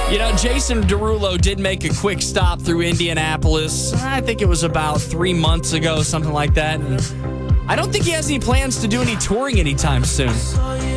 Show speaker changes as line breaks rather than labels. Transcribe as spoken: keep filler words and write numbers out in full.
You know, Jason Derulo did make a quick stop through Indianapolis. I think it was about three months ago, something like that. And I don't think he has any plans to do any touring anytime soon.